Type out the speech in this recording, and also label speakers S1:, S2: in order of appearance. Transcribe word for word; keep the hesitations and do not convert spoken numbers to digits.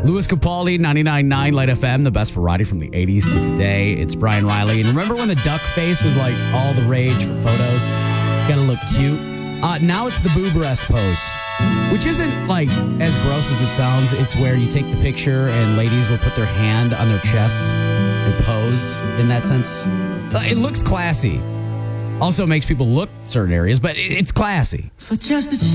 S1: Louis Capaldi, ninety-nine point nine Light F M, the best variety from the eighties to today. It's Brian Riley. And remember when the duck face was like all the rage for photos? Gotta look cute. Uh, now it's the boob rest pose, which isn't like as gross as it sounds. It's where you take the picture and ladies will put their hand on their chest and pose in that sense. Uh, It looks classy. Also makes people look certain areas, but it- it's classy.
S2: For just a